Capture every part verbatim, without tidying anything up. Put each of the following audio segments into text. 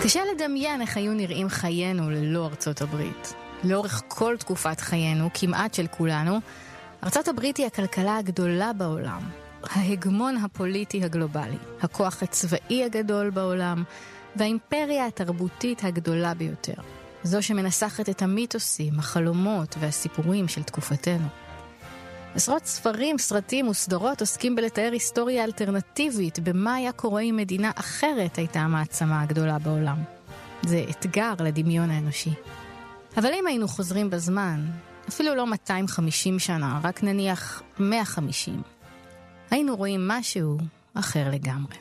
קשה לדמיין איך היו נראים חיינו ללא ארצות הברית. לאורך כל תקופת חיינו, כמעט של כולנו, ארצות הברית היא הכלכלה הגדולה בעולם, ההגמון הפוליטי הגלובלי, הכוח הצבאי הגדול בעולם, והאימפריה התרבותית הגדולה ביותר. זו שמנסחת את המיתוסים, החלומות והסיפורים של תקופתנו. עשרות ספרים, סרטים וסדרות עוסקים בלתאר היסטוריה אלטרנטיבית במה היה קורה אם מדינה אחרת הייתה המעצמה הגדולה בעולם. זה אתגר לדמיון האנושי. אבל אם היינו חוזרים בזמן, אפילו לא מאתיים וחמישים שנה, רק נניח מאה וחמישים, היינו רואים משהו אחר לגמרי.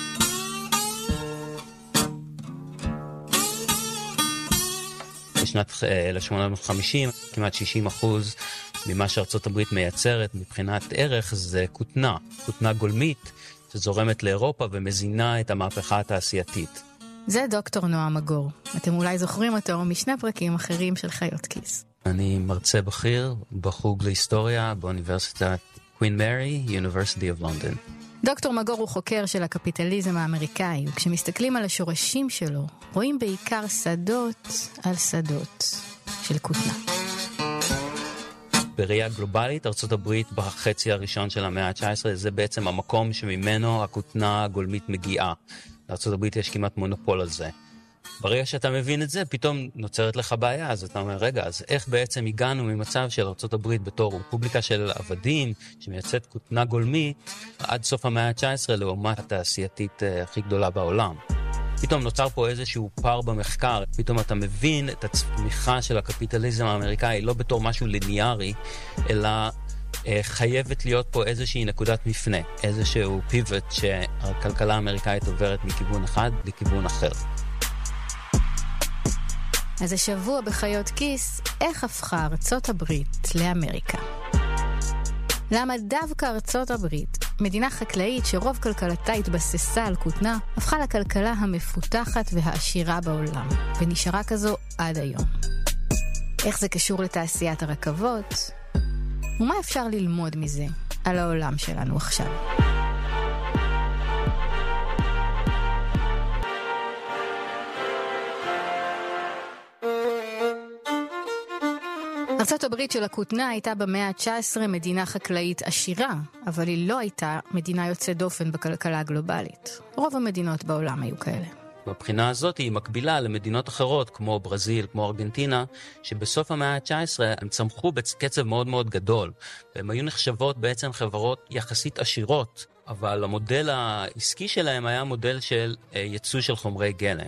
בשנת אלף שמונה מאות וחמישים, כמעט שישים אחוז ממה שארצות הברית מייצרת מבחינת ערך זה כותנה, כותנה גולמית שזורמת לאירופה ומזינה את המהפכה התעשייתית. זה דוקטור נועם מגור. אתם אולי זוכרים אותו משני פרקים אחרים של חיות כיס. אני מרצה בכיר בחוג להיסטוריה באוניברסיטת קווין מרי, University of London. דוקטור מגור הוא חוקר של הקפיטליזם האמריקאי, וכשמסתכלים על השורשים שלו, רואים בעיקר שדות על שדות של כותנה. בראייה גלובלית, ארצות הברית בחצי הראשון של המאה ה-תשע עשרה, זה בעצם המקום שממנו הכותנה הגולמית מגיעה. לארצות הברית יש כמעט מונופול על זה. ברגע שאתה מבין את זה, פתאום נוצרת לך בעיה, אז אתה אומר, רגע, אז איך בעצם הגענו ממצב של ארצות הברית בתור רפובליקה של עבדים, שמייצאת כותנה גולמית, עד סוף המאה ה-תשע עשרה לעומת התעשייתית הכי גדולה בעולם. פתאום נוצר פה איזשהו פער במחקר, פתאום אתה מבין את הצמיחה של הקפיטליזם האמריקאי, לא בתור משהו ליניארי, אלא אה, חייבת להיות פה איזושהי נקודת מפנה, איזשהו פיבוט שהכלכלה האמריקאית עוברת מכיוון אחד לכיוון אחר. אז השבוע בחיות כיס, איך הפכה ארצות הברית לאמריקה? למה דווקא ארצות הברית, מדינה חקלאית שרוב כלכלתה התבססה על כותנה, הפכה לכלכלה המפותחת והעשירה בעולם, ונשארה כזו עד היום? איך זה קשור לתעשיית הרכבות? ומה אפשר ללמוד מזה על העולם שלנו עכשיו? ארצות הברית של הכותנה הייתה במאה ה-תשע עשרה מדינה חקלאית עשירה, אבל היא לא הייתה מדינה יוצאת דופן בכלכלה הגלובלית. רוב המדינות בעולם היו כאלה. בבחינה הזאת היא מקבילה למדינות אחרות כמו ברזיל, כמו ארגנטינה, שבסוף המאה ה-תשע עשרה הם צמחו בקצב מאוד מאוד גדול, והם היו נחשבות בעצם חברות יחסית עשירות, אבל המודל העסקי שלהם היה מודל של ייצוא של חומרי גלם.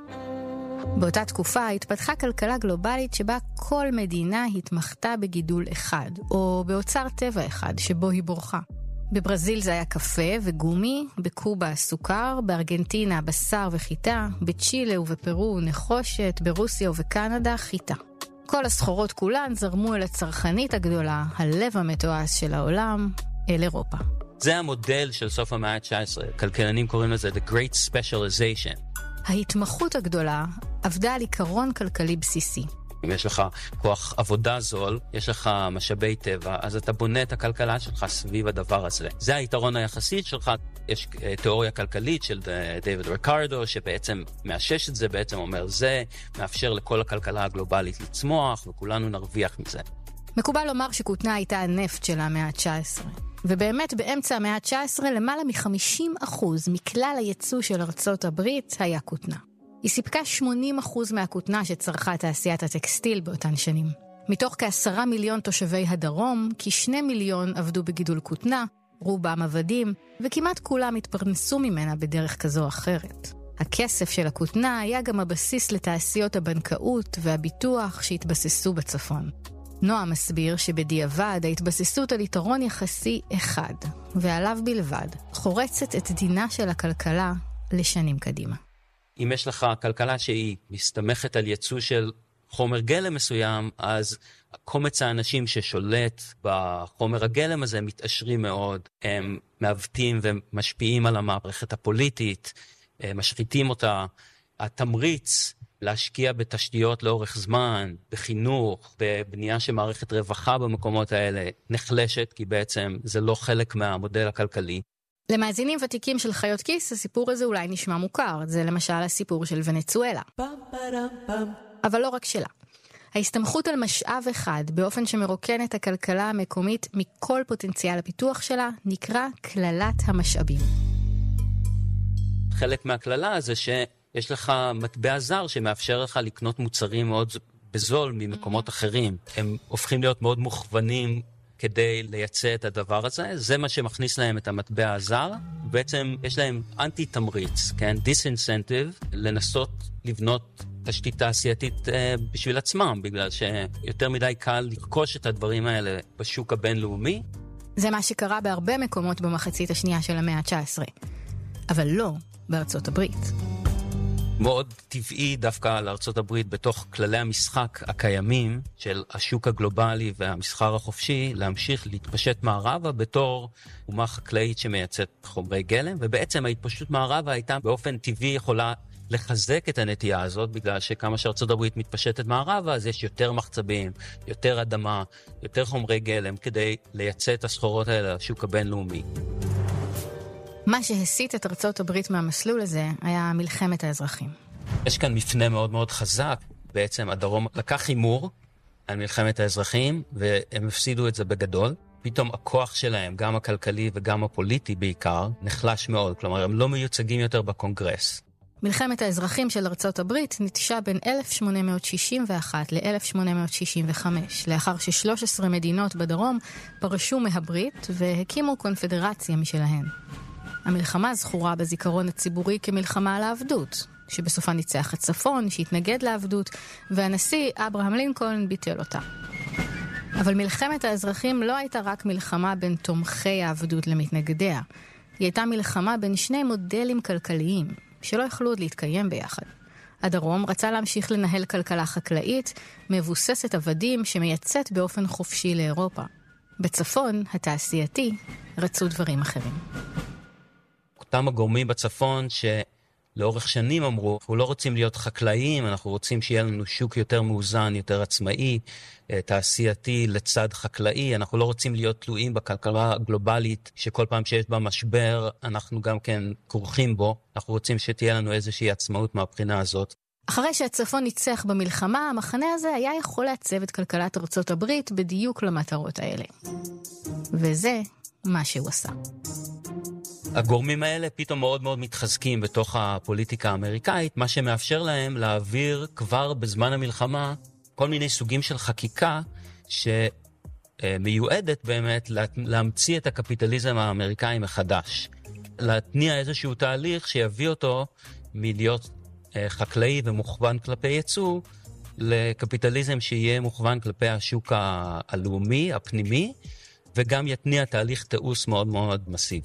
באותה תקופה התפתחה כלכלה גלובלית שבה כל מדינה התמחתה בגידול אחד, או באוצר טבע אחד שבו היא בורחה. בברזיל זה היה קפה וגומי, בקובה סוכר, בארגנטינה בשר וחיטה, בצ'ילה ובפרו נחושת, ברוסיה ובקנדה חיטה. כל הסחורות כולן זרמו אל הצרכנית הגדולה, הלב המתועש של העולם, אל אירופה. זה המודל של סוף המאה ה-תשע עשרה. כלכלנים קוראים לזה The Great Specialization. ההתמחות הגדולה עבדה על עיקרון כלכלי בסיסי. אם יש לך כוח עבודה זול, יש לך משאבי טבע, אז אתה בונה את הכלכלה שלך סביב הדבר הזה. זה היתרון היחסי שלך. יש תיאוריה כלכלית של דיוויד ריקרדו, שבעצם מאשש את זה, בעצם אומר זה, מאפשר לכל הכלכלה הגלובלית לצמוח, וכולנו נרוויח מזה. מקובל לומר שכותנה הייתה הנפט של המאה ה-תשע עשרה. ובאמת באמצע המאה ה-תשע עשרה למעלה מ-חמישים אחוז מכלל הייצוא של ארצות הברית היה כותנה. היא סיפקה שמונים אחוז מהכותנה שצרכה תעשיית הטקסטיל באותן שנים. מתוך כעשרה מיליון תושבי הדרום, כשני מיליון עבדו בגידול כותנה, רובם עבדים, וכמעט כולם התפרנסו ממנה בדרך כזו או אחרת. הכסף של הכותנה היה גם הבסיס לתעשיות הבנקאות והביטוח שהתבססו בצפון. נועם מסביר שבדיעבד ההתבססות על יתרון יחסי אחד, ועליו בלבד, חורצת את דינה של הכלכלה לשנים קדימה. אם יש לך כלכלה שהיא מסתמכת על ייצוא של חומר גלם מסוים, אז קומץ האנשים ששולט בחומר הגלם הזה מתעשרים מאוד, הם מעוותים ומשפיעים על המערכת הפוליטית, משחיתים אותה. התמריץ להשקיע בתשתיות לאורך זמן, בחינוך, בבנייה של מערכת רווחה במקומות האלה, נחלשת, כי בעצם זה לא חלק מהמודל הכלכלי. למאזינים ותיקים של חיות כיס, הסיפור הזה אולי נשמע מוכר. זה למשל הסיפור של ונצואלה. אבל לא רק שלה. ההסתמכות על משאב אחד באופן שמרוקן את הכלכלה המקומית מכל פוטנציאל הפיתוח שלה נקרא כללת המשאבים. חלק מהכללה זה שיש לך מטבע זר שמאפשר לך לקנות מוצרים מאוד בזול ממקומות אחרים. הם הופכים להיות מאוד מוכוונים כדי לייצא את הדבר הזה. זה מה שמכניס להם את המטבע הזר. בעצם יש להם אנטי-תמריץ, כן? דיסאינסנטיב, לנסות לבנות תשתית תעשייתית אה, בשביל עצמם, בגלל שיותר מדי קל לרכוש את הדברים האלה בשוק הבינלאומי. זה מה שקרה בהרבה מקומות במחצית השנייה של המאה ה-תשע עשרה. אבל לא בארצות הברית. מאוד טבעי דווקא לארצות הברית בתוך כללי המשחק הקיימים של השוק הגלובלי והמסחר החופשי להמשיך להתפשט מערבה בתור אומה חקלאית שמייצאת חומרי גלם, ובעצם ההתפשטות מערבה הייתה באופן טבעי יכולה לחזק את הנטייה הזאת, בגלל שכמה שארצות הברית מתפשטת מערבה, אז יש יותר מחצבים, יותר אדמה, יותר חומרי גלם כדי לייצא את הסחורות האלה לשוק הבינלאומי. מה שהסיט את ארצות הברית מהמסלול הזה היה מלחמת האזרחים. יש כאן מפנה מאוד מאוד חזק. בעצם הדרום לקח הימור על מלחמת האזרחים, והם הפסידו את זה בגדול. פתאום הכוח שלהם, גם הכלכלי וגם הפוליטי בעיקר, נחלש מאוד. כלומר, הם לא מיוצגים יותר בקונגרס. מלחמת האזרחים של ארצות הברית נטשה בין אלף שמונה מאות שישים ואחת ל-אלף שמונה מאות שישים וחמש, לאחר ש-שלוש עשרה מדינות בדרום פרשו מהברית והקימו קונפדרציה משלהן. המלחמה זכורה בזיכרון הציבורי כמלחמה על העבדות, שבסופה ניצח הצפון, שהתנגד לעבדות, והנשיא אברהם לינקולן ביטל אותה. אבל מלחמת האזרחים לא הייתה רק מלחמה בין תומכי העבדות למתנגדיה. היא הייתה מלחמה בין שני מודלים כלכליים, שלא יכלו עוד להתקיים ביחד. הדרום רצה להמשיך לנהל כלכלה חקלאית, מבוססת עבדים שמייצאת באופן חופשי לאירופה. בצפון, התעשייתי, רצו דברים אחרים. אותם הגורמים בצפון שלאורך שנים אמרו, אנחנו לא רוצים להיות חקלאיים, אנחנו רוצים שיהיה לנו שוק יותר מאוזן, יותר עצמאי, תעשייתי לצד חקלאי, אנחנו לא רוצים להיות תלויים בכלכלה הגלובלית, שכל פעם שיש בה משבר, אנחנו גם כן כורכים בו, אנחנו רוצים שתהיה לנו איזושהי עצמאות מהבחינה הזאת. אחרי שהצפון ניצח במלחמה, המחנה הזה היה יכול לעצב את כלכלת ארצות הברית בדיוק למטרות האלה. וזה מה שהוא עשה. הגורמים האלה פתאום מאוד מאוד מתחזקים בתוך הפוליטיקה האמריקאית, מה שמאפשר להם להעביר כבר בזמן המלחמה כל מיני סוגים של חקיקה שמיועדת באמת להמציא את הקפיטליזם האמריקאי מחדש. להתניע איזשהו תהליך שיביא אותו מלהיות חקלאי ומוכוון כלפי ייצוא, לקפיטליזם שיהיה מוכוון כלפי השוק הלאומי, הפנימי, וגם יתניע תהליך תאוס מאוד מאוד מסיבי.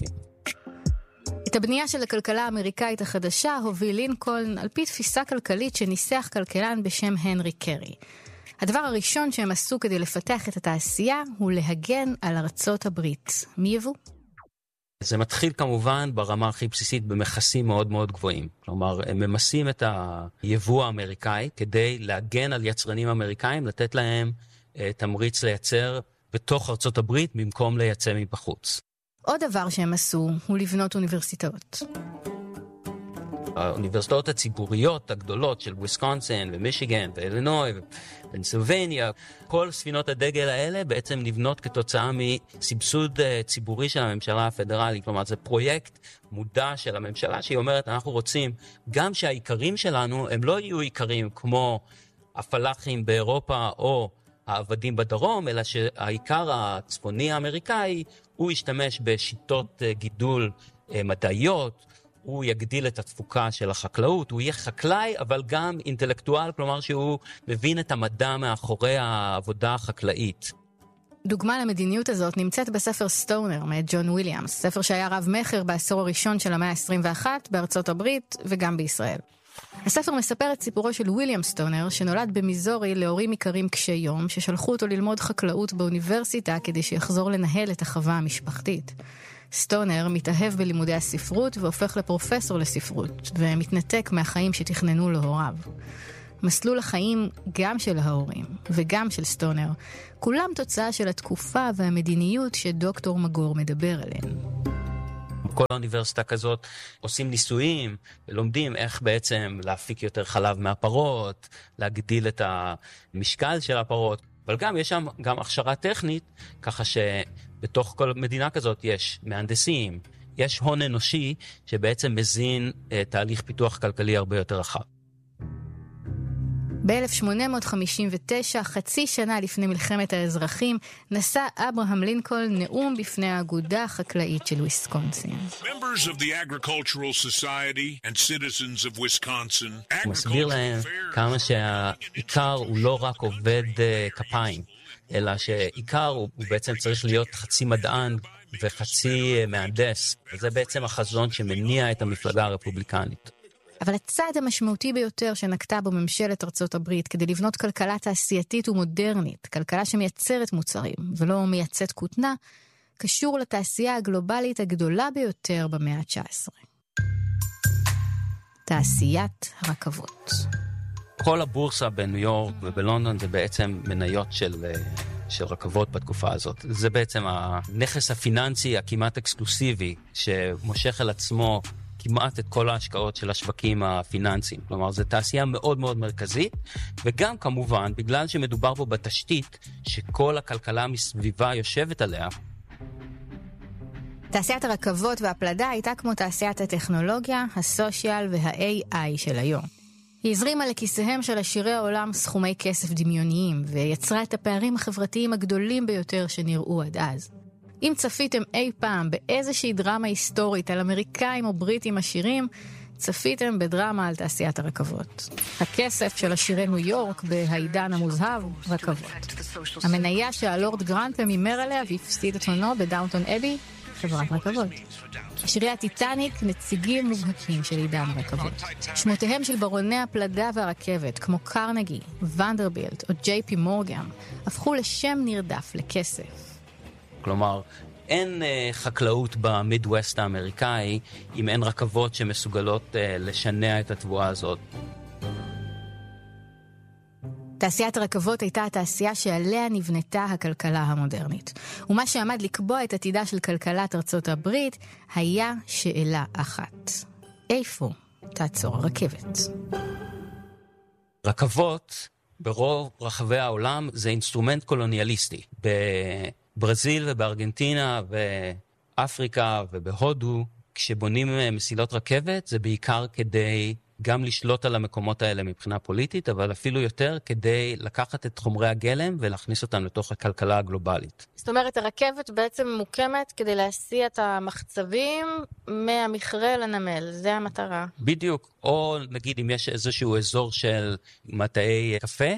את הבנייה של הכלכלה האמריקאית החדשה הוביל לינקולן על פי תפיסה כלכלית שניסח כלכלן בשם הנרי קרי. הדבר הראשון שהם עשו כדי לפתח את התעשייה הוא להגן על ארצות הברית מיבוא. זה מתחיל כמובן ברמה הכי בסיסית במכסים מאוד מאוד גבוהים. כלומר, הם ממסים את היבוא האמריקאי כדי להגן על יצרנים אמריקאים, לתת להם תמריץ לייצר בתוך ארצות הברית במקום לייצא מבחוץ. עוד דבר שהם עשו הוא לבנות אוניברסיטאות. האוניברסיטאות הציבוריות הגדולות של וויסקונסין ומישיגן ואילינוי ופנסילבניה, כל ספינות הדגל האלה בעצם נבנות כתוצאה מסבסוד ציבורי של הממשלה הפדרלית. כלומר, זה פרויקט מודע של הממשלה שהיא אומרת, אנחנו רוצים גם שהעיקרים שלנו הם לא יהיו עיקרים כמו הפלחים באירופה או העבדים בדרום, אלא שהעיקר הצפוני האמריקאי הוא ישתמש בשיטות גידול מדעיות, הוא יגדיל את התפוקה של החקלאות, הוא יהיה חקלאי, אבל גם אינטלקטואל, כלומר שהוא מבין את המדע מאחורי העבודה החקלאית. דוגמה למדיניות הזאת נמצאת בספר סטונר מאת ג'ון וויליאמס, ספר שהיה רב מחר בעשור הראשון של המאה ה-עשרים ואחת בארצות הברית וגם בישראל. הספר מספר את סיפורו של וויליאם סטונר, שנולד במיזורי להורים עיקרים קשי יום, ששלחו אותו ללמוד חקלאות באוניברסיטה כדי שיחזור לנהל את החווה המשפחתית. סטונר מתאהב בלימודי הספרות והופך לפרופסור לספרות, ומתנתק מהחיים שתכננו לו הוריו. מסלול החיים גם של ההורים וגם של סטונר, כולם תוצאה של התקופה והמדיניות שדוקטור מגור מדבר עליהן. בכל האוניברסיטה כזאת עושים ניסויים ולומדים איך בעצם להפיק יותר חלב מהפרות, להגדיל את המשקל של הפרות, אבל גם יש שם גם הכשרה טכנית, ככה שבתוך כל מדינה כזאת יש מהנדסים, יש הון אנושי שבעצם מזין תהליך פיתוח כלכלי הרבה יותר רחב. ב-אלף שמונה מאות חמישים ותשע, חצי שנה לפני מלחמת האזרחים, נשא אברהם לינקולן נאום בפני האגודה החקלאית של וויסקונסין. Members of the Agricultural Society and citizens of Wisconsin. הוא מסביר להם כמה שהעיקר הוא לא רק עובד כפיים, אלא שעיקר הוא בעצם צריך להיות חצי מדען וחצי מהנדס. וזה בעצם החזון שמניע את המפלגה הרפובליקנית. אבל הצעד המשמעותי ביותר שנקטה בו ממשלת ארצות הברית כדי לבנות כלכלה תעשייתית ומודרנית, כלכלה שמייצרת מוצרים ולא מייצאת כותנה, קשור לתעשייה הגלובלית הגדולה ביותר במאה ה-תשע עשרה. תעשיית הרכבות. כל הבורסה בניו יורק ובלונדון זה בעצם מניות של, של רכבות בתקופה הזאת. זה בעצם הנכס הפיננסי הכמעט אקסקלוסיבי שמושך אל עצמו כמעט את כל ההשקעות של השווקים הפיננסיים. כלומר, זו תעשייה מאוד מאוד מרכזית, וגם כמובן, בגלל שמדובר בו בתשתית, שכל הכלכלה מסביבה יושבת עליה. תעשיית הרכבות והפלדה הייתה כמו תעשיית הטכנולוגיה, הסושיאל וה-איי איי של היום. היא הזרימה לכיסיהם של עשירי העולם סכומי כסף דמיוניים, ויצרה את הפערים החברתיים הגדולים ביותר שנראו עד אז. אם צפיתם אי פעם באיזושהי דרמה היסטורית על אמריקאים או בריטים עשירים, צפיתם בדרמה על תעשיית הרכבות. הכסף של עשירי ניו יורק בעידן המוזהב, רכבות. המניה שהלורד גרנטם הימר עליה והפסיד את הונו בדאונטון אבי, חברת רכבות. עשירי הטיטניק, נציגים מובהקים של עידן הרכבות. שמותיהם של ברוני הפלדה והרכבת, כמו קרנגי, ונדרבילט או ג'יי פי מורגן, הפכו לשם נרדף לכסף. כלומר, אין uh, חקלאות במידווסט האמריקאי אם אין רכבות שמסוגלות uh, לשנע את התבואה הזאת. תעשיית הרכבות הייתה התעשייה שעליה נבנתה הכלכלה המודרנית. ומה שעמד לקבוע את עתידה של כלכלת ארצות הברית היה שאלה אחת. איפה תעצור הרכבת? רכבות ברוב רחבי העולם זה אינסטרומנט קולוניאליסטי. ב... ברזיל ובארגנטינה ואפריקה ובהודו, כשבונים מסילות רכבת, זה בעיקר כדי גם לשלוט על המקומות האלה מבחינה פוליטית, אבל אפילו יותר כדי לקחת את חומרי הגלם ולהכניס אותם לתוך הכלכלה הגלובלית. זאת אומרת, הרכבת בעצם מוקמת כדי להסיע את המחצבים מהמכרה לנמל, זה המטרה. בדיוק, או נגיד אם יש איזשהו אזור של מטעי קפה,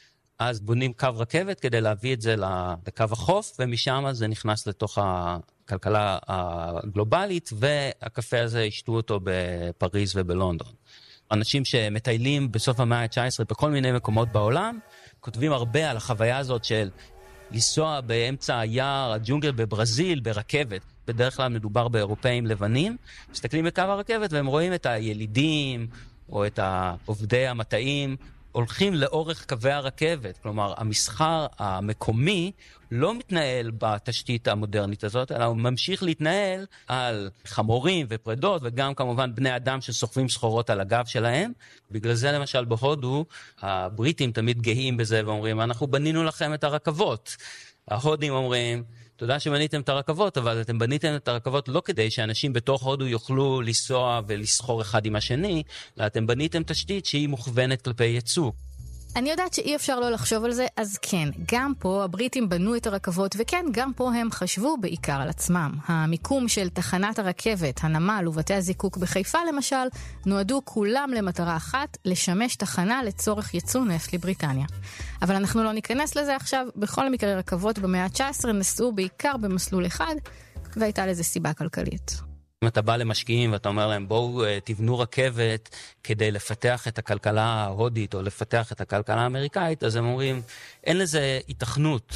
אז בונים קו רכבת כדי להביא את זה לקו החוף, ומשם זה נכנס לתוך הכלכלה הגלובלית, והקפה הזה ישתו אותו בפריז ובלונדון. אנשים שמטיילים בסוף המאה ה-תשע עשרה בכל מיני מקומות בעולם, כותבים הרבה על החוויה הזאת של לנסוע באמצע היער, הג'ונגל בברזיל, ברכבת. בדרך כלל מדובר באירופאים לבנים, מסתכלים בקו הרכבת והם רואים את הילידים או את עובדי המטעים, הולכים לאורך קווי הרכבת. כלומר, המסחר המקומי לא מתנהל בתשתית המודרנית הזאת, אלא הוא ממשיך להתנהל על חמורים ופרדות, וגם כמובן בני אדם שסוחבים סחורות על הגב שלהם. בגלל זה למשל בהודו, הבריטים תמיד גאים בזה ואומרים, אנחנו בנינו לכם את הרכבות. ההודים אומרים, תודה שבניתם את הרכבות, אבל אתם בניתם את הרכבות לא כדי שאנשים בתוך הודו יוכלו לנסוע ולסחור אחד עם השני, אלא אתם בניתם תשתית שהיא מוכוונת כלפי ייצוא. אני יודעת שאי אפשר לא לחשוב על זה, אז כן, גם פה הבריטים בנו את הרכבות, וכן, גם פה הם חשבו בעיקר על עצמם. המיקום של תחנת הרכבת, הנמל ובתי הזיקוק בחיפה למשל, נועדו כולם למטרה אחת, לשמש תחנה לצורך ייצוא נפט לבריטניה. אבל אנחנו לא ניכנס לזה עכשיו, בכל מקרה רכבות במאה ה-תשע עשרה נסעו בעיקר במסלול אחד, והייתה לזה סיבה כלכלית. אם אתה בא למשקיעים ואתה אומר להם, בואו תבנו רכבת כדי לפתח את הכלכלה ההודית או לפתח את הכלכלה האמריקאית, אז הם אומרים, אין לזה התכנות.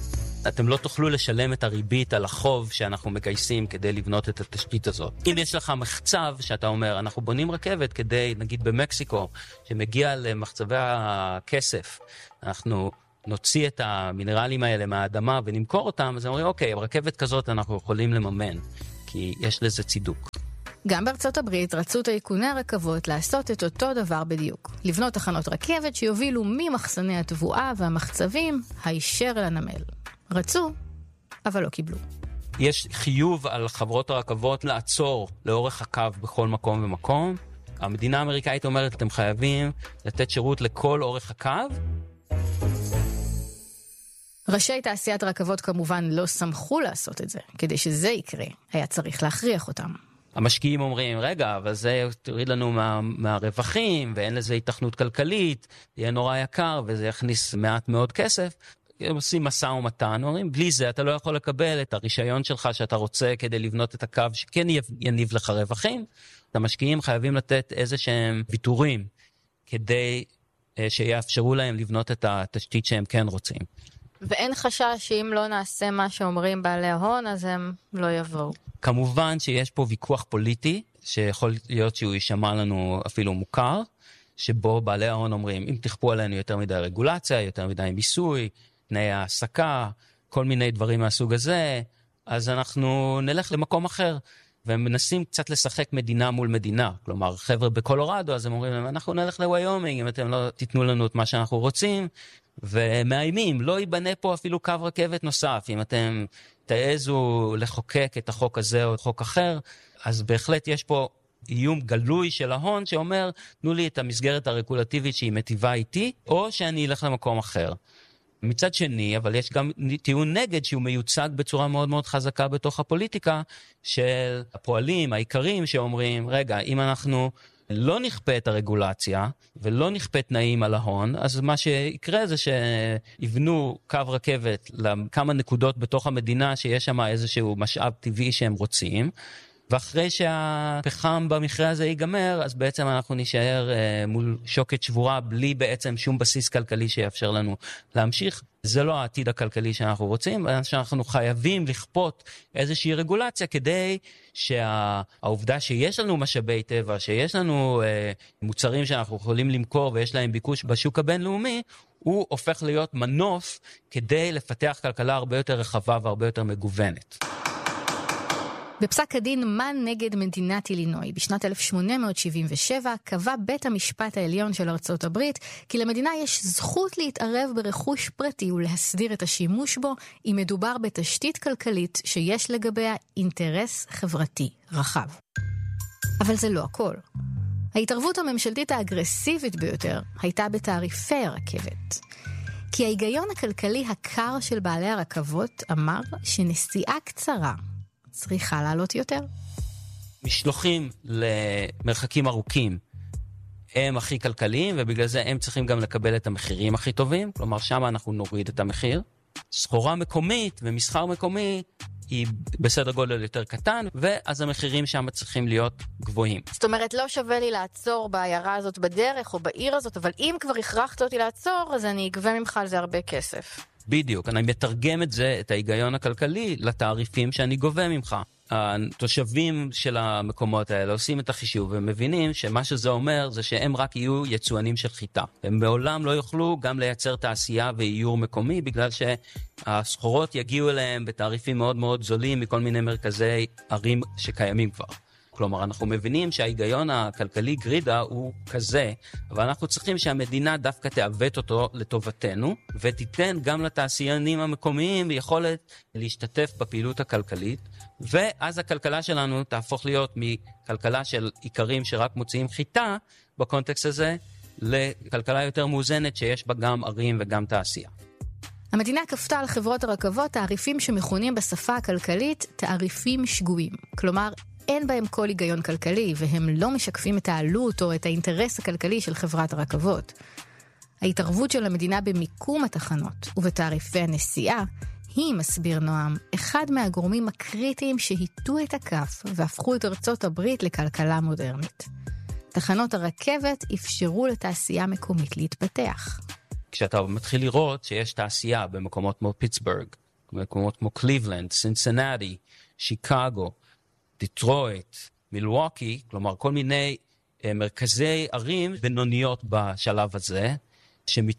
אתם לא תוכלו לשלם את הריבית על החוב שאנחנו מגייסים כדי לבנות את התשתית הזאת. אם יש לך מחצב שאתה אומר, אנחנו בונים רכבת כדי, נגיד במקסיקו, שמגיע למחצבי הכסף, אנחנו נוציא את המינרלים האלה מהאדמה ונמכור אותם, אז הם אומרים, אוקיי, רכבת כזאת אנחנו יכולים לממן. כי יש לזה צידוק. גם בארצות הברית רצו טייקוני הרכבות לעשות את אותו דבר בדיוק. לבנות תחנות רכבת שיובילו ממחסני התבואה והמחצבים הישר אל הנמל. רצו, אבל לא קיבלו. יש חיוב על חברות הרכבות לעצור לאורך הקו בכל מקום ומקום. המדינה האמריקאית אומרת, אתם חייבים לתת שירות לכל אורך הקו. ראשי תעשיית רכבות כמובן לא שמחו לעשות את זה. כדי שזה יקרה, היה צריך להכריח אותם. המשקיעים אומרים, רגע, אבל זה תוריד לנו מה, מהרווחים, ואין לזה התכנות כלכלית, יהיה נורא יקר, וזה יכניס מעט מאוד כסף. הם עושים מסע ומתן, אומרים, בלי זה אתה לא יכול לקבל את הרישיון שלך שאתה רוצה כדי לבנות את הקו שכן יניב לך רווחים. המשקיעים חייבים לתת איזה שהם ויתורים, כדי שיאפשרו להם לבנות את התשתית שהם כן רוצים. ואין חשש שאם לא נעשה מה שאומרים בעלי ההון, אז הם לא יבואו. כמובן שיש פה ויכוח פוליטי, שיכול להיות שהוא יישמע לנו אפילו מוכר, שבו בעלי ההון אומרים, אם תכפו עלינו יותר מדי רגולציה, יותר מדי מיסוי, תנאי העסקה, כל מיני דברים מהסוג הזה, אז אנחנו נלך למקום אחר. והם מנסים קצת לשחק מדינה מול מדינה. כלומר, חבר'ה בקולורדו, אז הם אומרים להם, אנחנו נלך לוויומינג, אם אתם לא תיתנו לנו את מה שאנחנו רוצים, ומאיימים, לא ייבנה פה אפילו קו רכבת נוסף, אם אתם תעזו לחוקק את החוק הזה או חוק אחר, אז בהחלט יש פה איום גלוי של ההון שאומר, תנו לי את המסגרת הרגולטיבית שהיא מטיבה איתי, או שאני אלך למקום אחר. מצד שני, אבל יש גם טיעון נגד שהוא מיוצג בצורה מאוד מאוד חזקה בתוך הפוליטיקה של הפועלים העיקרים שאומרים, רגע, אם אנחנו לא נכפה את הרגולציה ולא נכפה תנאים על ההון, אז מה שיקרה זה שיבנו קו רכבת לכמה נקודות בתוך המדינה שיש שם איזשהו משאב טבעי שהם רוצים, ואחרי שהפחם במכרה הזה ייגמר, אז בעצם אנחנו נשאר אה, מול שוקת שבורה, בלי בעצם שום בסיס כלכלי שיאפשר לנו להמשיך. זה לא העתיד הכלכלי שאנחנו רוצים, שאנחנו חייבים לכפות איזושהי רגולציה, כדי שהעובדה שיש לנו משאבי טבע, שיש לנו אה, מוצרים שאנחנו יכולים למכור, ויש להם ביקוש בשוק הבינלאומי, הוא הופך להיות מנוף, כדי לפתח כלכלה הרבה יותר רחבה והרבה יותר מגוונת. בפסק הדין מה נגד מדינת אילינוי בשנת אלף שמונה מאות שבעים ושבע קבע בית המשפט העליון של ארצות הברית כי למדינה יש זכות להתערב ברכוש פרטי ולהסדיר את השימוש בו אם מדובר בתשתית כלכלית שיש לגביה אינטרס חברתי רחב. אבל זה לא הכל. ההתערבות הממשלתית האגרסיבית ביותר הייתה בתעריפי הרכבת. כי ההיגיון הכלכלי הקר של בעלי הרכבות אמר שנסיעה קצרה צריכה לעלות יותר. משלוחים למרחקים ארוכים הם הכי כלכליים, ובגלל זה הם צריכים גם לקבל את המחירים הכי טובים, כלומר שם אנחנו נוריד את המחיר. סחורה מקומית ומסחר מקומי היא בסדר גודל יותר קטן, ואז המחירים שם צריכים להיות גבוהים. זאת אומרת, לא שווה לי לעצור בעיירה הזאת בדרך או בעיר הזאת, אבל אם כבר הכרחת אותי לעצור, אז אני אגבה ממך על זה הרבה כסף. בדיוק, אני מתרגם את זה, את ההיגיון הכלכלי, לתעריפים שאני גובה ממך. התושבים של המקומות האלה עושים את החישוב ומבינים שמה שזה אומר זה שהם רק יהיו יצואנים של חיטה. הם בעולם לא יוכלו גם לייצר תעשייה ואיור מקומי, בגלל שהסחורות יגיעו אליהם בתעריפים מאוד מאוד זולים מכל מיני מרכזי ערים שקיימים כבר. כלומר, אנחנו מבינים שההיגיון הכלכלי גרידה הוא כזה, אבל אנחנו צריכים שהמדינה דווקא תעוות אותו לטובתנו, ותיתן גם לתעשיינים המקומיים יכולת להשתתף בפעילות הכלכלית, ואז הכלכלה שלנו תהפוך להיות מכלכלה של עיקרים שרק מוציאים חיטה, בקונטקסט הזה, לכלכלה יותר מאוזנת שיש בה גם ערים וגם תעשייה. המדינה כפתה על חברות הרכבות תעריפים שמכונים בשפה הכלכלית תעריפים שגויים. כלומר, אין בהם כל היגיון כלכלי, והם לא משקפים את העלות או את האינטרס הכלכלי של חברת הרכבות. ההתערבות של המדינה במיקום התחנות ובתעריפי הנסיעה, היא, מסביר נועם, אחד מהגורמים הקריטיים שהיטו את הכף והפכו את ארצות הברית לכלכלה מודרנית. תחנות הרכבת אפשרו לתעשייה מקומית להתפתח. כשאתה מתחיל לראות שיש תעשייה במקומות כמו פיטסבורג, במקומות כמו קליבלנד, סינסינטי, שיקגו, דיטרויט, מילווקי, כלומר כל מיני אה, מרכזי ערים בינוניות בשלב הזה,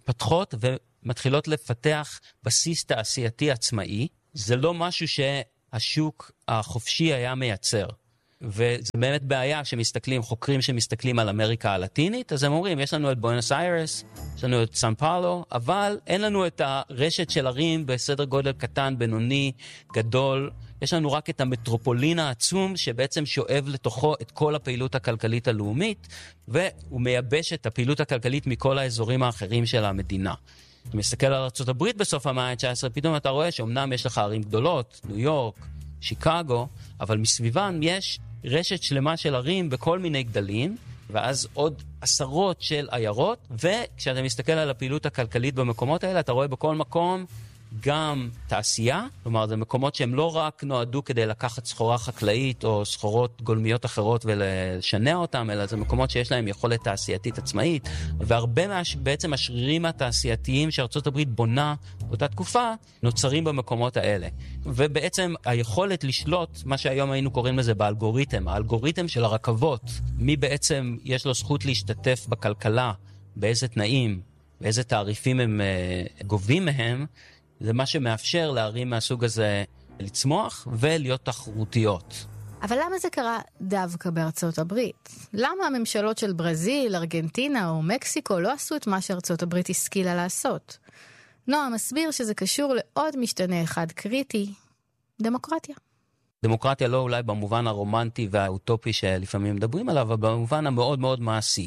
שמתפתחות ומתחילות לפתח בסיס תעשייתי עצמאי. זה לא משהו השוק החופשי היה מייצר. וזה באמת בעיה שמסתכלים, חוקרים שמסתכלים על אמריקה הלטינית, אז הם אומרים, יש לנו את בואנוס איירס, יש לנו את סן פאולו, אבל אין לנו את הרשת של ערים בסדר גודל קטן, בינוני, גדול. יש לנו רק את המטרופולין העצום שבעצם שואב לתוכו את כל הפעילות הכלכלית הלאומית, והוא מייבש את הפעילות הכלכלית מכל האזורים האחרים של המדינה. אתה מסתכל על ארצות הברית בסוף המאה ה-תשע עשרה, פתאום אתה רואה שאומנם יש לך ערים גדולות, ניו יורק, שיקגו, אבל מסביבן יש רשת שלמה של ערים בכל מיני גדלים, ואז עוד עשרות של עיירות, וכשאתה מסתכל על הפעילות הכלכלית במקומות האלה, אתה רואה בכל מקום גם תעשייה, כלומר זה מקומות שהם לא רק נועדו כדי לקחת סחורה חקלאית או סחורות גולמיות אחרות ולשנע אותם, אלא זה מקומות שיש להם יכולת תעשייתית עצמאית, והרבה מה, בעצם השרירים התעשייתיים שארצות הברית בונה באותה תקופה, נוצרים במקומות האלה. ובעצם היכולת לשלוט, מה שהיום היינו קוראים לזה באלגוריתם, האלגוריתם של הרכבות, מי בעצם יש לו זכות להשתתף בכלכלה, באיזה תנאים, באיזה תעריפים הם uh, גובים מהם, זה מה שמאפשר לערים מהסוג הזה לצמוח ולהיות תחרותיות. אבל למה זה קרה דווקא בארצות הברית? למה הממשלות של ברזיל, ארגנטינה או מקסיקו לא עשו את מה שארצות הברית השכילה לעשות? נועה מסביר שזה קשור לעוד משתנה אחד קריטי, דמוקרטיה. דמוקרטיה לא אולי במובן הרומנטי והאוטופי שלפעמים מדברים עליו, אבל במובן המאוד מאוד מעשי,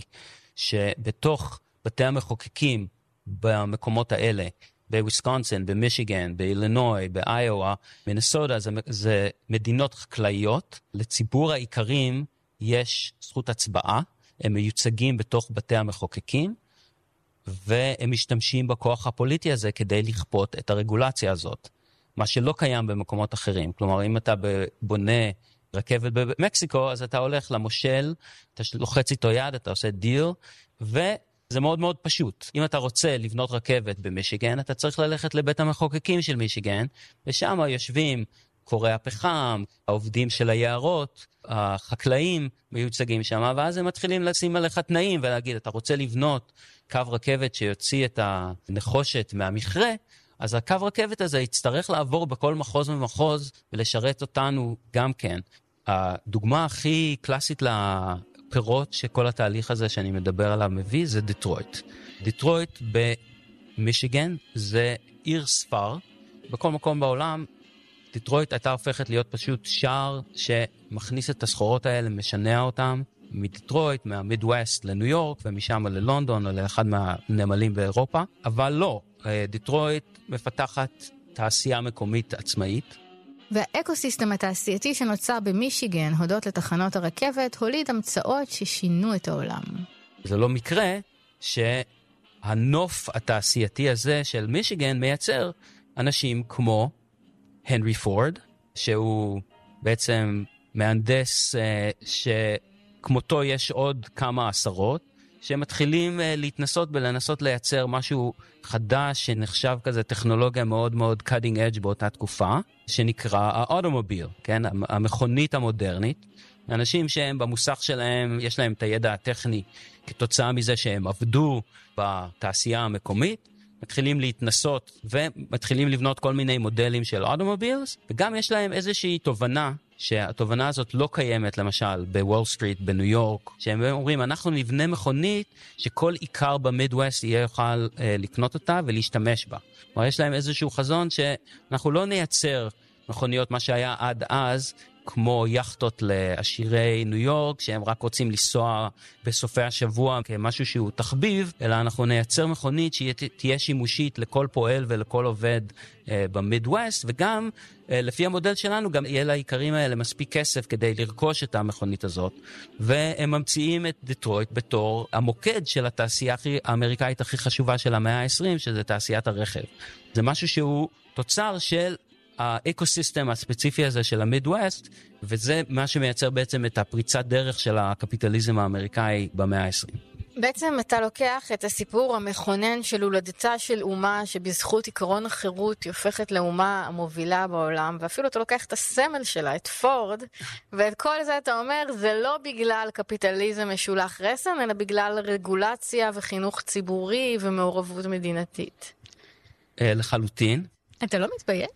שבתוך בתי המחוקקים במקומות האלה, בוויסקונסין, במישיגן, באילינוי, באיואה, מינסוטה, זה, זה מדינות חקלאיות. לציבור העיקרים יש זכות הצבעה, הם מיוצגים בתוך בתי המחוקקים, והם משתמשים בכוח הפוליטי הזה כדי לכפות את הרגולציה הזאת. מה שלא קיים במקומות אחרים. כלומר, אם אתה בונה רכבת במקסיקו, אז אתה הולך למושל, אתה לוחץ איתו יד, אתה עושה דיל, ו... זה מאוד מאוד פשוט. אם אתה רוצה לבנות רכבת במישיגן, אתה צריך ללכת לבית המחוקקים של מישיגן, ושם יושבים קוראי הפחם, העובדים של היערות, החקלאים מיוצגים שם, ואז הם מתחילים לשים עליך תנאים ולהגיד, אתה רוצה לבנות קו רכבת שיוציא את הנחושת מהמכרה, אז הקו רכבת הזה יצטרך לעבור בכל מחוז ומחוז ולשרת אותנו גם כן. הדוגמה הכי קלאסית ל... פירות שכל התהליך הזה שאני מדבר עליו מביא, זה דיטרויט. דיטרויט במישיגן זה עיר ספר. בכל מקום בעולם, דיטרויט הייתה הופכת להיות פשוט שער שמכניס את הסחורות האלה, משנע אותם מדיטרויט, מהמידווסט לניו יורק, ומשם ללונדון או לאחד מהנמלים באירופה. אבל לא, דיטרויט מפתחת תעשייה מקומית עצמאית, והאקוסיסטם התעשייתי שנוצר במישיגן, הודות לתחנות הרכבת, הוליד המצאות ששינו את העולם. זה לא מקרה שהנוף התעשייתי הזה של מישיגן מייצר אנשים כמו הנרי פורד, שהוא בעצם מהנדס שכמותו יש עוד כמה עשרות, שמתחילים להתנסות ולנסות לייצר משהו חדש שנחשב כזה טכנולוגיה מאוד מאוד cutting edge באותה תקופה, שנקרא האוטומוביל, כן? המכונית המודרנית. אנשים שהם במוסך שלהם, יש להם את הידע הטכני כתוצאה מזה שהם עבדו בתעשייה המקומית, מתחילים להתנסות ומתחילים לבנות כל מיני מודלים של אוטומובילס, וגם יש להם איזושהי תובנה, שהתובנה הזאת לא קיימת למשל בוול סטריט בניו יורק, שהם אומרים אנחנו נבנה מכונית שכל עיקר במידווסט יהיה יוכל אה, לקנות אותה ולהשתמש בה. כלומר יש להם איזשהו חזון שאנחנו לא נייצר מכוניות מה שהיה עד אז, כמו יחטות לעשירי ניו יורק, שהם רק רוצים לנסוע בסופי השבוע כמשהו שהוא תחביב, אלא אנחנו נייצר מכונית שתהיה שימושית לכל פועל ולכל עובד אה, במידווסט, וגם אה, לפי המודל שלנו גם יהיה לעיקרים האלה מספיק כסף כדי לרכוש את המכונית הזאת, והם ממציאים את דיטרויט בתור המוקד של התעשייה האמריקאית הכי חשובה של המאה ה-עשרים, שזה תעשיית הרכב. זה משהו שהוא תוצר של האקוסיסטם הספציפי הזה של המידווסט, וזה מה שמייצר בעצם את הפריצת דרך של הקפיטליזם האמריקאי במאה ה-עשרים. בעצם אתה לוקח את הסיפור המכונן של הולדתה של אומה שבזכות עקרון החירות היא הופכת לאומה המובילה בעולם, ואפילו אתה לוקח את הסמל שלה, את פורד, ואת כל זה אתה אומר, זה לא בגלל קפיטליזם משולח רסן, אלא בגלל רגולציה וחינוך ציבורי ומעורבות מדינתית. לחלוטין. אתה לא מתבייש?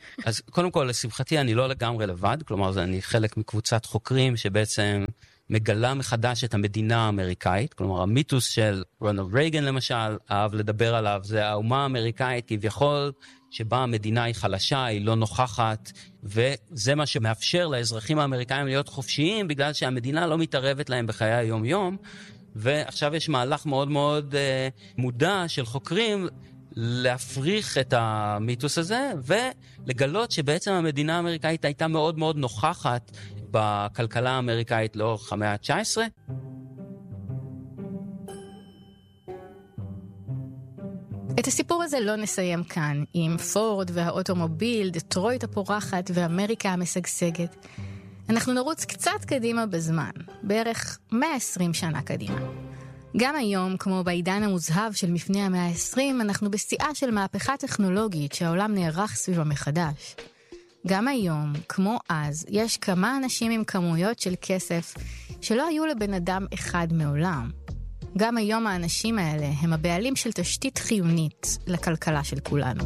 אז קודם כל, לשמחתי, אני לא לגמרי לבד, כלומר, אני חלק מקבוצת חוקרים שבעצם מגלה מחדש את המדינה האמריקאית, כלומר, המיתוס של רונלד רייגן למשל, אהב לדבר עליו, זה האומה האמריקאית כביכול, שבה המדינה היא חלשה, היא לא נוכחת, וזה מה שמאפשר לאזרחים האמריקאים להיות חופשיים, בגלל שהמדינה לא מתערבת להם בחיי היום-יום, ועכשיו יש מהלך מאוד מאוד אה, מודע של חוקרים, להפריך את המיתוס הזה, ולגלות שבעצם המדינה האמריקאית הייתה מאוד מאוד נוכחת בכלכלה האמריקאית לאורך המאה ה-תשע עשרה. את הסיפור הזה לא נסיים כאן, עם פורד והאוטומוביל, דטרויט הפורחת ואמריקה המשגשגת. אנחנו נרוץ קצת קדימה בזמן, בערך מאה ועשרים שנה קדימה. גם היום, כמו בעידן המוזהב של מפני המאה ה-עשרים, אנחנו בשיאה של מהפכה טכנולוגית שהעולם נערך סביבה מחדש. גם היום, כמו אז, יש כמה אנשים עם כמויות של כסף שלא היו לבן אדם אחד מעולם. גם היום האנשים האלה הם הבעלים של תשתית חיונית לכלכלה של כולנו.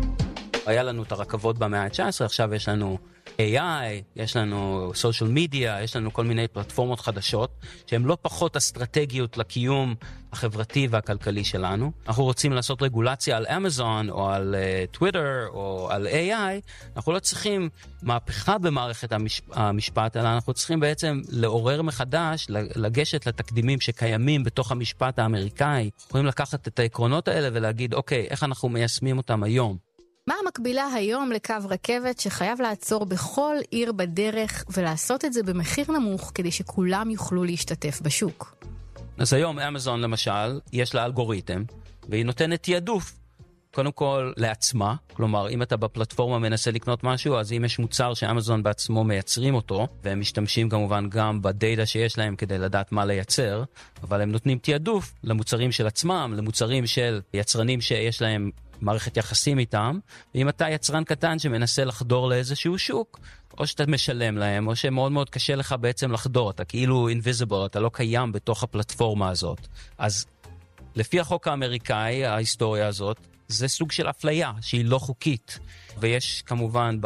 היה לנו את הרכבות במאה ה-תשע עשרה, עכשיו יש לנו איי איי, יש לנו סושיאל מדיה, יש לנו כל מיני פלטפורמות חדשות, שהן לא פחות אסטרטגיות לקיום החברתי והכלכלי שלנו. אנחנו רוצים לעשות רגולציה על אמזון, או על טוויטר, uh, או על איי איי, אנחנו לא צריכים מהפכה במערכת המשפ... המשפט, אלא אנחנו צריכים בעצם לעורר מחדש, לגשת לתקדימים שקיימים בתוך המשפט האמריקאי. אנחנו יכולים לקחת את העקרונות האלה ולהגיד, אוקיי, איך אנחנו מיישמים אותם היום? מה המקבילה היום לקו רכבת שחייב לעצור בכל עיר בדרך ולעשות את זה במחיר נמוך כדי שכולם יוכלו להשתתף בשוק? אז היום אמזון למשל, יש לה אלגוריתם, והיא נותנת תיעדוף, קודם כל לעצמה, כלומר אם אתה בפלטפורמה מנסה לקנות משהו, אז אם יש מוצר שאמזון בעצמו מייצרים אותו, והם משתמשים כמובן גם בדאטה שיש להם כדי לדעת מה לייצר, אבל הם נותנים תיעדוף למוצרים של עצמם, למוצרים של יצרנים שיש להם מערכת יחסים איתם, ואם אתה יצרן קטן שמנסה לחדור לאיזשהו שוק, או שאתה משלם להם, או שמאוד מאוד קשה לך בעצם לחדור, אתה כאילו invisible, אתה לא קיים בתוך הפלטפורמה הזאת. אז לפי החוק האמריקאי, ההיסטוריה הזאת, זה סוג של אפליה שהיא לא חוקית. ויש כמובן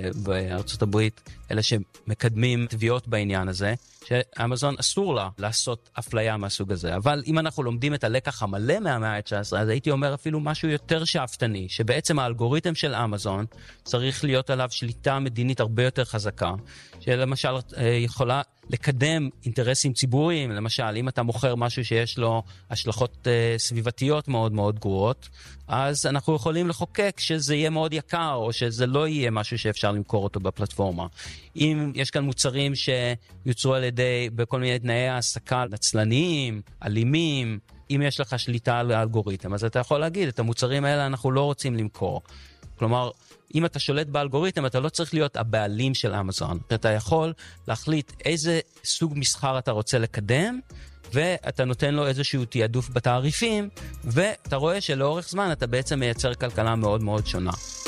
בארצות הברית אלה שמקדמים תביעות בעניין הזה, שאמזון אסור לה לעשות אפליה מהסוג הזה. אבל אם אנחנו לומדים את הלקח המלא מהמאה ה-תשע עשרה, אז הייתי אומר אפילו משהו יותר שאפתני, שבעצם האלגוריתם של אמזון צריך להיות עליו שליטה מדינית הרבה יותר חזקה, שלמשל יכולה לקדם אינטרסים ציבוריים, למשל אם אתה מוכר משהו שיש לו השלכות סביבתיות מאוד מאוד גרועות, אז אנחנו יכולים לחוקק שזה יהיה מאוד יקר, או שזה לא יהיה משהו שאפשר למכור אותו בפלטפורמה. אם יש כאן מוצרים שיוצרו על ידי, בכל מיני תנאי העסקה נצלניים, אלימים, אם יש לך שליטה על האלגוריתם, אז אתה יכול להגיד, את המוצרים האלה אנחנו לא רוצים למכור. כלומר, אם אתה שולט באלגוריתם, אתה לא צריך להיות הבעלים של אמזון. אתה יכול להחליט איזה סוג מסחר אתה רוצה לקדם, ואתה נותן לו איזשהו תיעדוף בתעריפים, ואתה רואה שלאורך זמן אתה בעצם מייצר כלכלה מאוד מאוד שונה.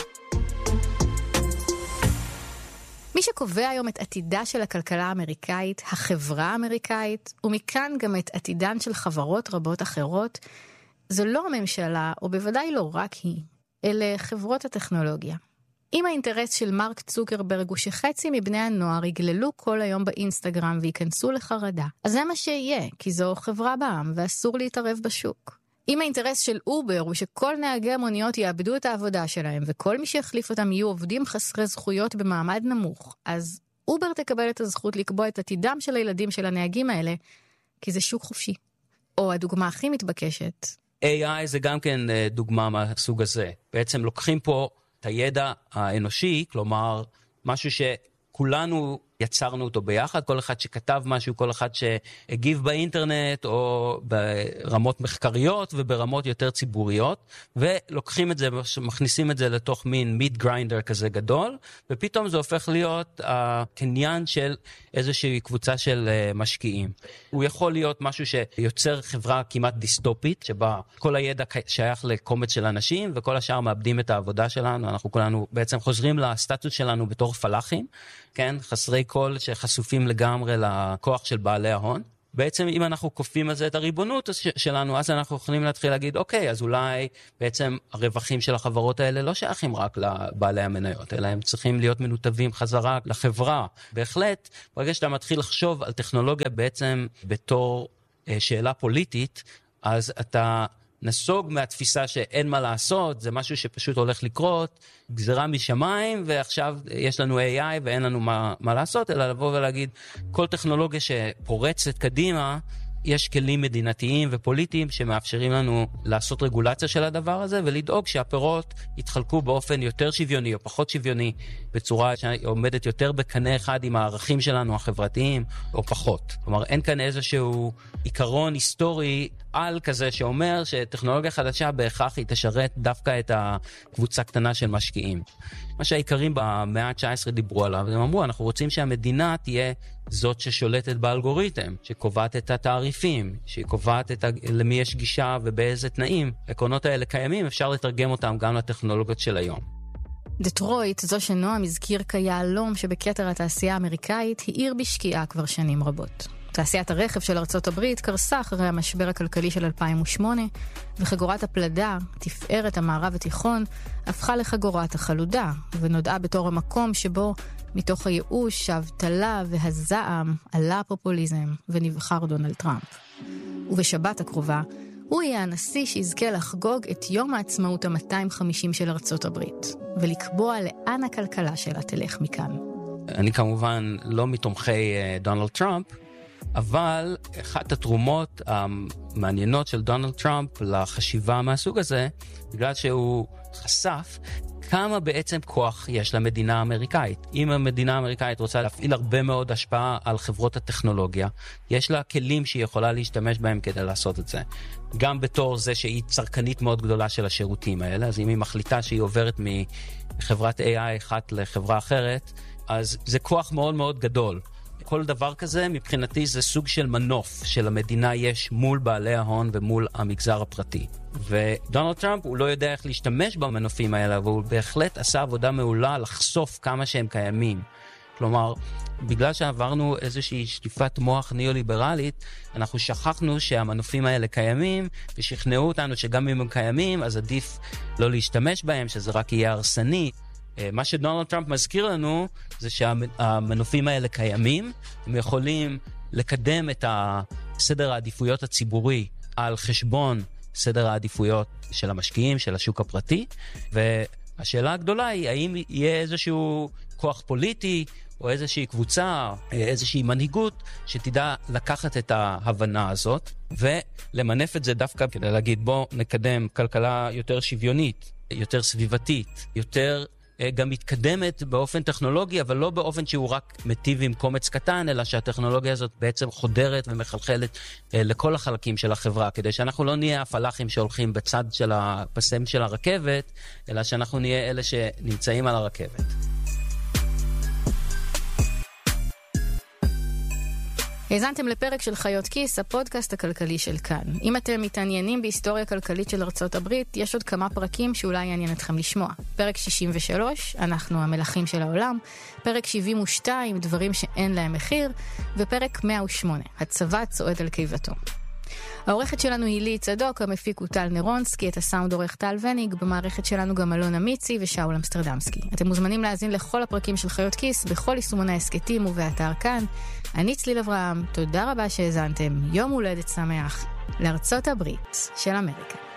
מי שקובע היום את עתידה של הכלכלה האמריקאית, החברה האמריקאית, ומכאן גם את עתידן של חברות רבות אחרות, זו לא הממשלה, או בוודאי לא רק היא, אלה חברות הטכנולוגיה. אם האינטרס של מרק צוקרברג הוא שחצי מבני הנוער יגללו כל היום באינסטגרם וייכנסו לחרדה, אז זה מה שיהיה, כי זו חברה בעם ואסור להתערב בשוק. אם האינטרס של אובר הוא שכל נהגי המוניות יאבדו את העבודה שלהם, וכל מי שיחליף אותם יהיו עובדים חסרי זכויות במעמד נמוך, אז אובר תקבל את הזכות לקבוע את עתידם של הילדים של הנהגים האלה, כי זה שוק חופשי. או הדוגמה הכי מתבקשת. איי איי זה גם כן דוגמה מהסוג הזה. בעצם לוקחים פה את הידע האנושי, כלומר, משהו שכולנו יצרנו אותו ביחד, כל אחד שכתב משהו, כל אחד שהגיב באינטרנט, או ברמות מחקריות וברמות יותר ציבוריות, ולוקחים את זה, מכניסים את זה לתוך מין מיט גריינדר כזה גדול, ופתאום זה הופך להיות הקניין של איזושהי קבוצה של משקיעים. הוא יכול להיות משהו שיוצר חברה כמעט דיסטופית, שבה כל הידע שייך לקומץ של אנשים, וכל השאר מאבדים את העבודה שלנו, אנחנו כולנו בעצם חוזרים לסטטוס שלנו בתור פלאחים, כן? חסרי קול שחשופים לגמרי לכוח של בעלי ההון. בעצם אם אנחנו כופים על זה את הריבונות שלנו, אז אנחנו יכולים להתחיל להגיד, אוקיי, אז אולי בעצם הרווחים של החברות האלה לא שייכים רק לבעלי המניות, אלא הם צריכים להיות מנותבים חזרה לחברה. בהחלט, ברגע שאתה מתחיל לחשוב על טכנולוגיה בעצם בתור אה, שאלה פוליטית, אז אתה נסוג מהתפיסה שאין מה לעשות, זה משהו שפשוט הולך לקרות, גזרה משמיים, ועכשיו יש לנו איי איי ואין לנו מה, מה לעשות, אלא לבוא ולהגיד, כל טכנולוגיה שפורצת קדימה, יש כלים מדינתיים ופוליטיים שמאפשרים לנו לעשות רגולציה של הדבר הזה, ולדאוג שהפירות יתחלקו באופן יותר שוויוני או פחות שוויוני, בצורה שעומדת יותר בקנה אחד עם הערכים שלנו החברתיים, או פחות. כלומר, אין כאן איזשהו עיקרון היסטורי על כזה שאומר שטכנולוגיה חדשה בהכרח היא תשרת דווקא את הקבוצה קטנה של משקיעים. מה שהעיקרים במאה ה-תשע עשרה דיברו עליו, הם אמרו, אנחנו רוצים שהמדינה תהיה זאת ששולטת באלגוריתם, שקובעת את התעריפים, שקובעת את ה... למי יש גישה ובאיזה תנאים. העקרונות האלה קיימים, אפשר לתרגם אותם גם לטכנולוגיות של היום. דטרויט, זו שנועם הזכיר כיהלום שבכתר התעשייה האמריקאית, היא עיר בשקיעה כבר שנים רבות. תעשיית הרכב של ארצות הברית קרסה אחרי המשבר הכלכלי של אלפיים ושמונה, וחגורת הפלדה, תפארת המערב התיכון, הפכה לחגורת החלודה, ונודעה בתור המקום שבו מתוך הייאוש, האבטלה והזעם עלה הפופוליזם ונבחר דונלד טראמפ. ובשבת הקרובה, הוא יהיה הנשיא שיזכה לחגוג את יום העצמאות ה-מאתיים וחמישים של ארצות הברית, ולקבוע לאן הכלכלה שלה תלך מכאן. אני כמובן לא מתומכי דונלד טראמפ, אבל אחת התרומות המעניינות של דונלד טראמפ לחשיבה מהסוג הזה, בגלל שהוא חשף כמה בעצם כוח יש למדינה האמריקאית. אם המדינה האמריקאית רוצה להפעיל הרבה מאוד השפעה על חברות הטכנולוגיה, יש לה כלים שהיא יכולה להשתמש בהם כדי לעשות את זה. גם בתור זה שהיא צרכנית מאוד גדולה של השירותים האלה, אז אם היא מחליטה שהיא עוברת מחברת איי איי אחת לחברה אחרת, אז זה כוח מאוד מאוד גדול. כל דבר כזה מבחינתי זה סוג של מנוף של המדינה יש מול בעלי ההון ומול המגזר הפרטי. ודונלד טראמפ הוא לא יודע איך להשתמש במנופים האלה, אבל הוא בהחלט עשה עבודה מעולה לחשוף כמה שהם קיימים. כלומר, בגלל שעברנו איזושהי שטיפת מוח ניאו-ליברלית, אנחנו שכחנו שהמנופים האלה קיימים, ושכנעו אותנו שגם אם הם קיימים, אז עדיף לא להשתמש בהם, שזה רק יהיה הרסני. מה שדונלד טראמפ מזכיר לנו זה שהמנופים האלה קיימים, הם יכולים לקדם את סדר העדיפויות הציבורי על חשבון סדר העדיפויות של המשקיעים, של השוק הפרטי, והשאלה הגדולה היא האם יהיה איזשהו כוח פוליטי או איזושהי קבוצה, איזושהי מנהיגות שתדע לקחת את ההבנה הזאת ולמנף את זה דווקא כדי להגיד בוא נקדם כלכלה יותר שוויונית, יותר סביבתית, יותר גם מתקדמת באופן טכנולוגי, אבל לא באופן שהוא רק מטיב עם קומץ קטן, אלא שהטכנולוגיה הזאת בעצם חודרת ומחלחלת לכל החלקים של החברה, כדי שאנחנו לא נהיה הפלחים שהולכים בצד של הפסם של הרכבת, אלא שאנחנו נהיה אלה שנמצאים על הרכבת. האזנתם לפרק של חיות כיס, הפודקאסט הכלכלי של כאן. אם אתם מתעניינים בהיסטוריה כלכלית של ארצות הברית, יש עוד כמה פרקים שאולי יעניין אתכם לשמוע. פרק שישים ושלוש, אנחנו המלכים של העולם, פרק שבעים ושתיים, דברים שאין להם מחיר, ופרק מאה ושמונה, הצבא צועד על קיבתו. העורכת שלנו היא לי צדוק, המפיק הוא טל נרונסקי, את הסאונד עורך טל וניג, במערכת שלנו גם אלונה מיצי ושאול אמסטרדמסקי. אתם מוזמנים להאזין לכל הפרקים של חיות כיס בכל יישומוני העסקתים ובאתר כאן. אני צליל אברהם, תודה רבה שהאזנתם, יום הולדת שמח לארצות הברית של אמריקה.